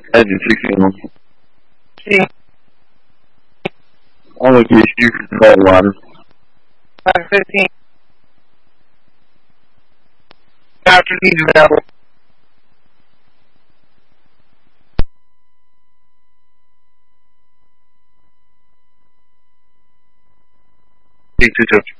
Engine 16. Sim. Only be you can call one. 515. Afternoon available. Eight two two.